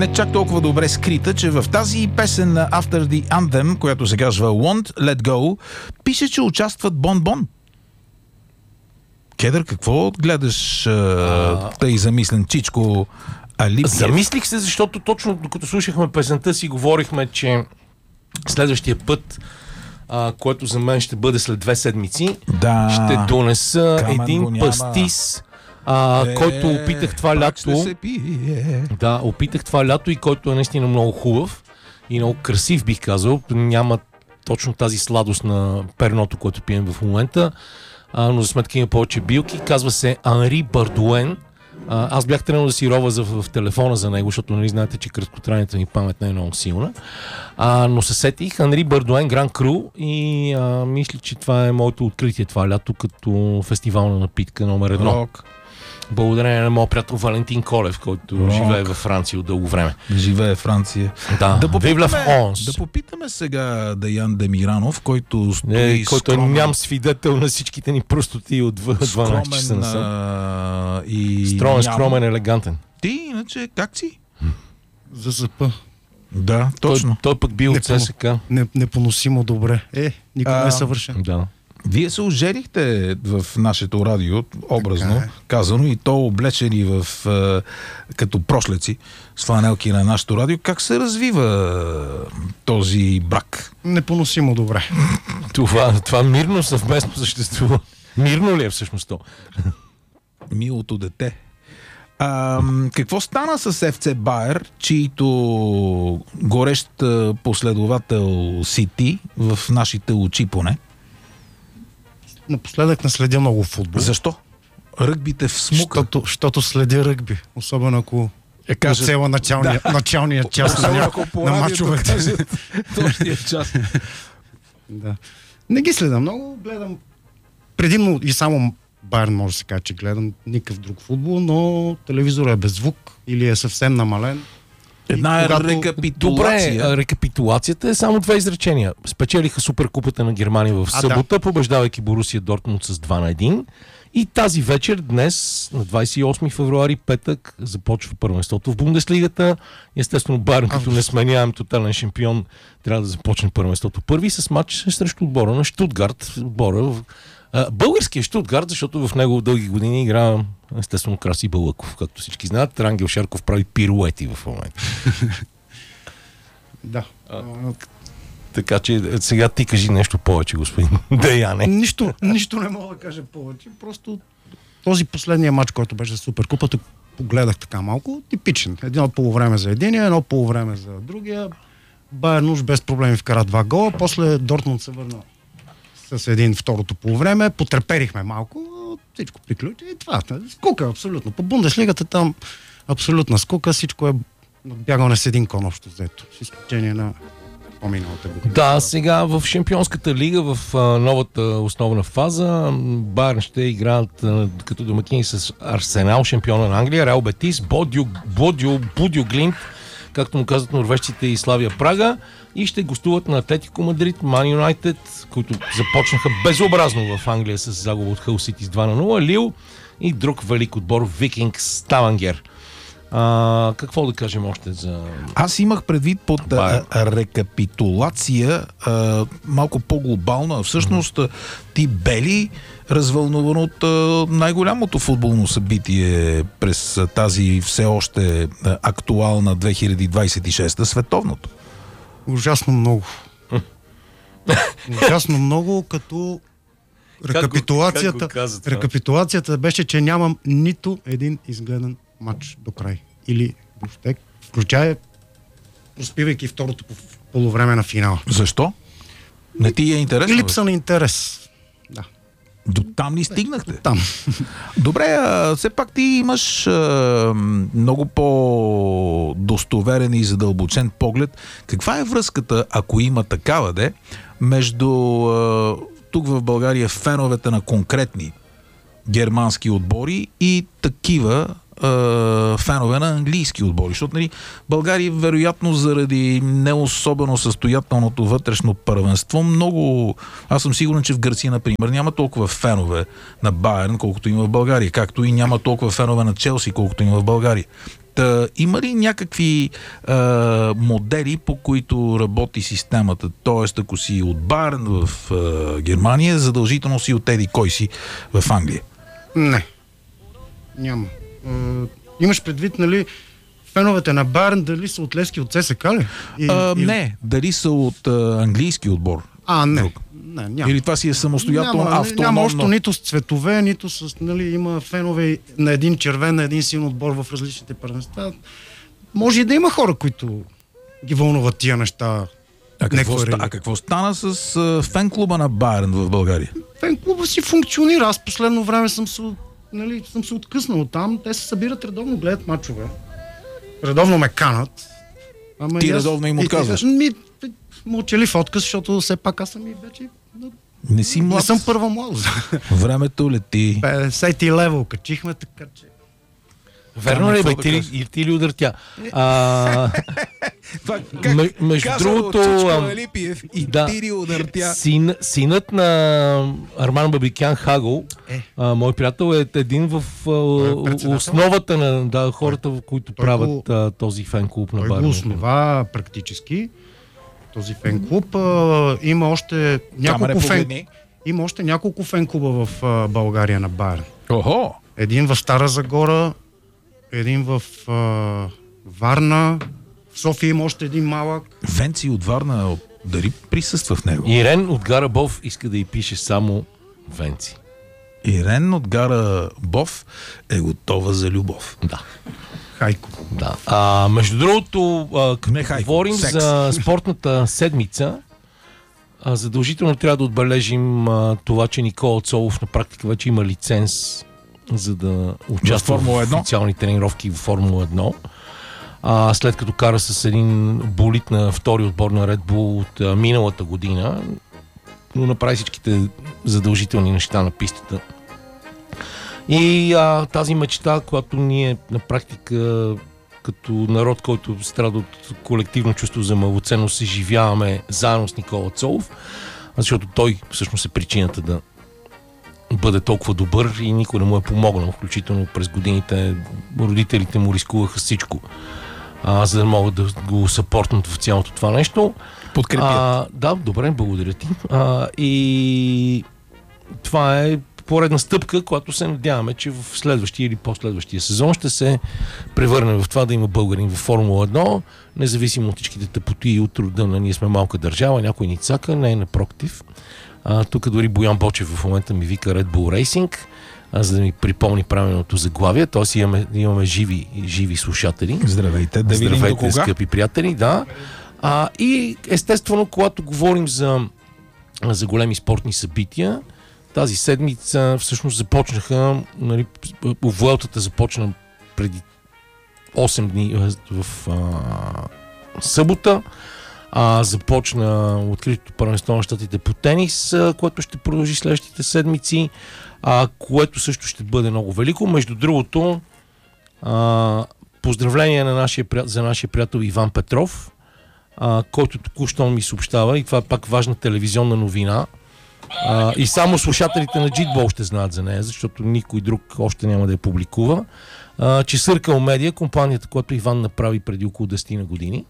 не чак толкова добре скрита, че в тази песен на After the Anthem, която се казва Want, Let Go, пише, че участват Бон-Бон. Кедър, какво гледаш тъй замислен чичко Алипиев? Замислих се, защото точно докато слушахме песента си, говорихме, че следващия път, който за мен ще бъде след 2 седмици, ще донеса един пастис, който опитах това лято. Да, опитах това лято и който е наистина много хубав и много красив, бих казал. Няма точно тази сладост на перното, което пием в момента, но за сметка има повече билки. Казва се Анри Бардуен. Аз бях тръгнал да си рова в телефона за него, защото нали знаете, че краткотрайната ми памет не е много силна. Но се сетих Анри Бардуен Гран Кру и мисля, че това е моето откритие това лято като фестивална напитка номер 1. Благодарение на моят приятел Валентин Колев, който живее във Франция от дълго време. Живее в Франция. Да попитаме сега Даян Демиранов, който стои който ням свидетел на всичките ни простоти от 12 часа насам. Скромен, елегантен. Ти, иначе, как си? ЗСП. Да, точно. Той пък бил от ССК. Непоносимо добре. Никой не е съвършен. Да. Вие се оженихте в нашето радио, образно казано, и то облечени в като прошлеци с фланелки на нашето радио. Как се развива този брак? Непоносимо добре. Това мирно съвместно съществува. Мирно ли е всъщност то? Милото дете. Какво стана с ФЦ Байер, чието горещ последовател си ти, в нашите очи поне? Напоследък не следя много футбол. Защо? Ръгбите в смука. Защото следя ръгби. Особено ако цела началния час на мачовете. Точния час. Да. Не ги следа много. Гледам предимно и само Байерн, може да се каже, че гледам никакъв друг футбол, но телевизорът е без звук или е съвсем намален. Една рекапитулация. Добре, рекапитулацията е само 2 изречения. Спечелиха Суперкупата на Германия в събота, побеждавайки Борусия Дортмунд с 2-1. И тази вечер, днес, на 28 февруари, петък, започва първенството в Бундеслигата. Естествено, Байерн, като не сменявам тотален шампион, трябва да започне първенството първи с матч срещу отбора на Щутгарт. Българския Щутгарт, защото в него дълги години игра естествено Краси Балъков, както всички знаят. Рангел Шарков прави пируети в момента. Да. Така че сега ти кажи нещо повече, господин Деяне. Нищо не мога да кажа повече. Просто този последния матч, който беше Суперкупата, погледах така малко, типичен. Едно полувреме за единия, едно полувреме за другия. Байерн уж без проблеми вкара 2 гола, после Дортмунд се върна с един второто полувреме, потреперихме малко, всичко приключи и това. Скука, абсолютно. По Бундеслигата там абсолютна скука, всичко е бягане с един кон общо взето, с изключение на по-миналата година. Да, сега в Шампионската лига, в новата основна фаза, Байерн ще играят като домакини с Арсенал, шампиона на Англия, Реал Бетис, Бодю Глимт, както му казват норвежците, и Славия Прага, и ще гостуват на Атлетико Мадрид, Ман Юнайтед, които започнаха безобразно в Англия с загуба от Хъл Сити с 2-0, Лил и друг велик отбор Викингс Ставангер. Какво да кажем още за... Аз имах предвид под рекапитулация малко по-глобална. Всъщност ти бели развълнуван от най-голямото футболно събитие през тази все още актуална 2026 световното. Ужасно много. Ужасно много, като рекапитулацията беше, че нямам нито един изгледан матч до край. Или въобще, включая проспивайки второто полувреме на финала. Защо? Не ти е интересно? Липса на интерес. Да. До там ни стигнахте? Там. Добре, все пак ти имаш много по-достоверен и задълбочен поглед. Каква е връзката, ако има такава, между тук в България феновете на конкретни германски отбори и такива фенове на английски отбори? Защото България, вероятно, заради не особено състоятелното вътрешно първенство, много... Аз съм сигурен, че в Гърция, например, няма толкова фенове на Байерн, колкото има в България, както и няма толкова фенове на Челси, колкото има в България. Има ли някакви модели, по които работи системата? Тоест, ако си от Байерн в Германия, задължително си от еди кой си в Англия? Не. Няма. Имаш предвид, нали, феновете на Байерн дали са от Левски, от ЦСКА ли? Не, дали са от английски отбор. Не. Не, няма. Или това си е самостоятелно, автономно? Няма още нито с цветове, нито с... Нали, има фенове на един червен, на един син отбор в различните първенства. Може и да има хора, които ги вълнуват тия неща. А какво стана с фен-клуба на Байерн в България? Фен-клуба си функционира. Аз последно време съм се откъснал там. Те се събират редовно, гледат мачове. Редовно ме канат. Ти редовно им отказваш? Мълчалив отказ, защото все пак аз съм и вече... Не си млад. Не съм първа младост. Времето лети. 50 левел качихме, така че... Верно ли, бе? Ти ли удъртя? Между другото... Синът на Арман Бабикян Хагъл, мой приятел, е един в основата на хората, в които правят този фен-клуб на Байерн. Той го основа практически. Този фен-клуб. Има още няколко фен-клуба в България на Байерн. Охо! Един в Стара Загора, един в Варна, в София има още един малък. Венци от Варна дали присъства в него? Ирен от Гара Бов иска да й пише само Венци. Ирен от Гара Бов е готова за любов. Да. Хайко. Да. Между другото, като говорим за спортната седмица, задължително трябва да отбележим това, че Никола Цолов на практика вече има лиценз, за да участва в официални тренировки в Формула 1. След като кара с един болид на втори отбор на Red Bull от миналата година, но направи всичките задължителни неща на пистата. И тази мечта, която ние на практика като народ, който страда от колективно чувство за малоценност, се живяваме заедно с Никола Цолов, защото той всъщност е причината да бъде толкова добър и никой не му е помогнал, включително през годините родителите му рискуваха всичко, за да могат да го съпортнат в цялото това нещо. Подкрепят. Да, добре, благодаря ти. И това е поредна стъпка, която се надяваме, че в следващия или последващия сезон ще се превърне в това да има българин в Формула 1, независимо от всичките тъпоти и от труда на ние сме малка държава, някой ни цака, не е напротив. Тук дори Боян Бочев в момента ми вика Red Bull Racing, за да ми припомни правилното заглавие, т.е. имаме живи слушатели. Здравейте, да видим до кога. Скъпи приятели, да. И естествено, когато говорим за големи спортни събития, тази седмица всъщност започнаха, нали, Vueltата започна преди 8 дни в събота. Започна откритото първенство на щатите по тенис, което ще продължи следващите седмици, което също ще бъде много велико. Между другото, поздравление за нашия приятел Иван Петров, който току-що ми съобщава, и това е пак важна телевизионна новина, и само слушателите на Джитбол ще знаят за нея, защото никой друг още няма да я публикува, че Circle Media, компанията, която Иван направи преди около 10 на години,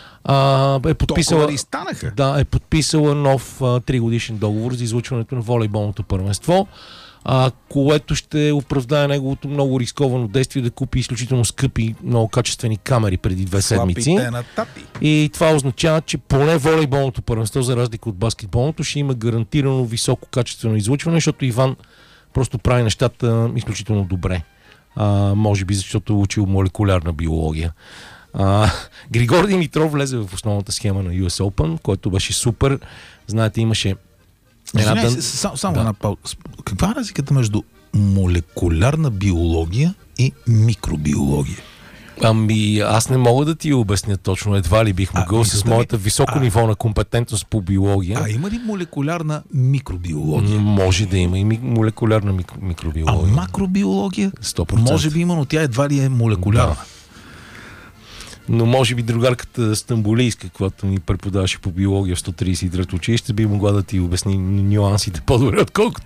е подписала нов 3-годишен договор за излъчването на волейболното първенство, което ще оправдае неговото много рисковано действие да купи изключително скъпи, много качествени камери преди 2 седмици. И това означава, че поне волейболното първенство, за разлика от баскетболното, ще има гарантирано високо качествено излъчване, защото Иван просто прави нещата изключително добре. Може би защото е учил молекулярна биология. Григор Димитров влезе в основната схема на US Open, който беше супер. Знаете, имаше една пауза. Каква е разликата между молекулярна биология и микробиология? Аз не мога да ти обясня точно, едва ли бих могъл с моята високо ниво на компетентност по биология. Има ли молекулярна микробиология? Може да има и молекулярна микробиология. Макробиология? 100%. Може би има, но тя едва ли е молекулярна. Да. Но може би другарката Стамбулийска, която ни преподаваше по биология в 133 училище, би могла да ти обясни нюансите по-добре, отколкото